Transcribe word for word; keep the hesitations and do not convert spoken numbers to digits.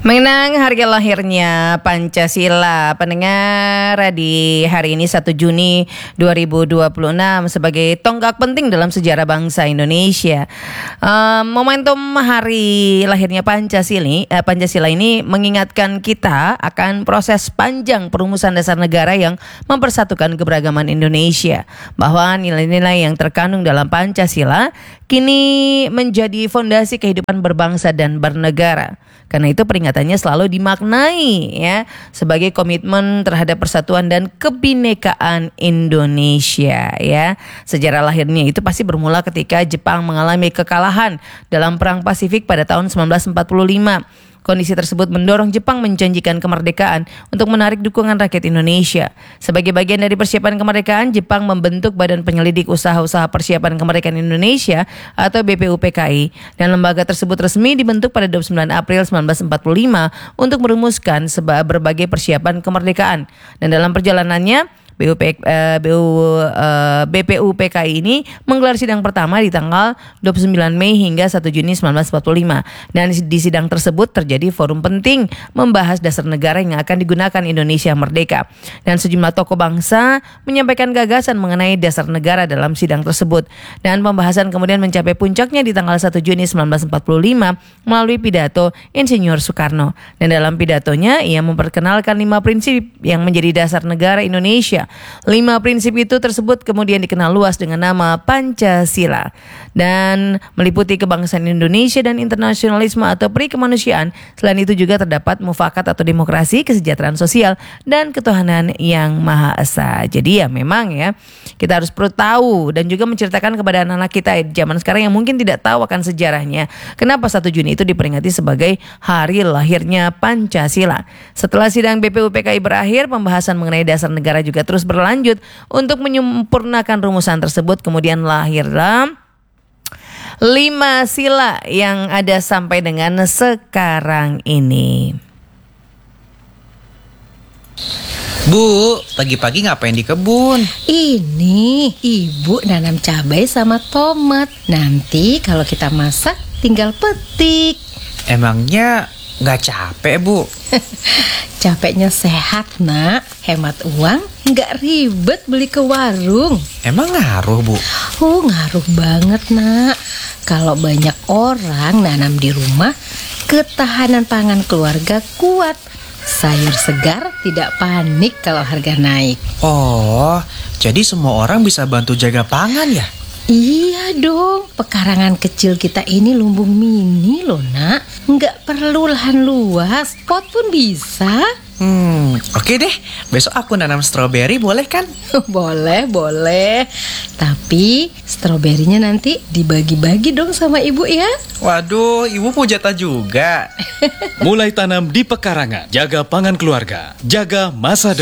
Mengenang hari lahirnya Pancasila, pendengar, di hari ini satu Juni dua ribu dua puluh enam sebagai tonggak penting dalam sejarah bangsa Indonesia. Um, momentum hari lahirnya Pancasila, eh, Pancasila ini mengingatkan kita akan proses panjang perumusan dasar negara yang mempersatukan keberagaman Indonesia, bahwa nilai-nilai yang terkandung dalam Pancasila kini menjadi fondasi kehidupan berbangsa dan bernegara. Karena itu peringatannya selalu dimaknai ya sebagai komitmen terhadap persatuan dan kebinekaan Indonesia ya. Sejarah lahirnya itu pasti bermula ketika Jepang mengalami kekalahan dalam Perang Pasifik pada tahun sembilan belas empat puluh lima. Kondisi tersebut mendorong Jepang menjanjikan kemerdekaan untuk menarik dukungan rakyat Indonesia. Sebagai bagian dari persiapan kemerdekaan, Jepang membentuk Badan Penyelidik Usaha-Usaha Persiapan Kemerdekaan Indonesia atau B P U P K I, dan lembaga tersebut resmi dibentuk pada dua puluh sembilan April sembilan belas empat puluh lima untuk merumuskan berbagai persiapan kemerdekaan. Dan dalam perjalanannya B U P, uh, B U, uh, B P U P K I ini menggelar sidang pertama di tanggal dua puluh sembilan Mei hingga satu Juni sembilan belas empat puluh lima. Dan di sidang tersebut terjadi forum penting membahas dasar negara yang akan digunakan Indonesia merdeka. Dan sejumlah tokoh bangsa menyampaikan gagasan mengenai dasar negara dalam sidang tersebut. Dan pembahasan kemudian mencapai puncaknya di tanggal satu Juni sembilan belas empat puluh lima melalui pidato Insinyur Soekarno. Dan dalam pidatonya ia memperkenalkan lima prinsip yang menjadi dasar negara Indonesia. Lima prinsip itu tersebut kemudian dikenal luas dengan nama Pancasila dan meliputi kebangsaan Indonesia dan internasionalisme atau peri kemanusiaan. Selain itu juga terdapat mufakat atau demokrasi, kesejahteraan sosial, dan ketuhanan yang Maha Esa. Jadi ya memang ya kita harus perlu tahu dan juga menceritakan kepada anak-anak kita di zaman sekarang yang mungkin tidak tahu akan sejarahnya. Kenapa satu Juni itu diperingati sebagai hari lahirnya Pancasila. Setelah sidang B P U P K I berakhir, pembahasan mengenai dasar negara juga terus berlanjut. Untuk menyempurnakan rumusan tersebut kemudian lahirlah lima sila yang ada sampai dengan sekarang ini. Bu, pagi-pagi ngapain di kebun? Ini ibu nanam cabai sama tomat. Nanti kalau kita masak tinggal petik. Emangnya nggak capek, Bu? Capeknya sehat, nak. Hemat uang, nggak ribet beli ke warung. Emang ngaruh, Bu? Oh, ngaruh banget, nak. Kalau banyak orang nanam di rumah, ketahanan pangan keluarga kuat. Sayur segar, tidak panik kalau harga naik. Oh, jadi semua orang bisa bantu jaga pangan ya? Iya dong, pekarangan kecil kita ini lumbung mini loh, nak. Nggak perlu lahan luas, pot pun bisa. Hmm, oke deh. Besok aku nanam stroberi, boleh kan? Boleh, boleh. Tapi stroberinya nanti dibagi-bagi dong sama ibu ya. Waduh, ibu mau jatah juga. Mulai tanam di pekarangan, jaga pangan keluarga, jaga masa depan.